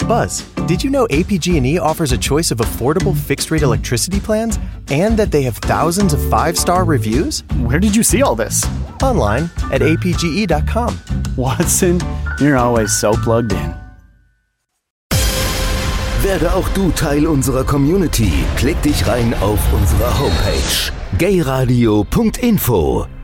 Buzz, did you know APG&E offers a choice of affordable fixed-rate electricity plans and that they have thousands of 5-star reviews? Where did you see all this? Online at apge.com. Watson, you're always so plugged in. Werde auch du Teil unserer Community. Klick dich rein auf unserer Homepage gayradio.info.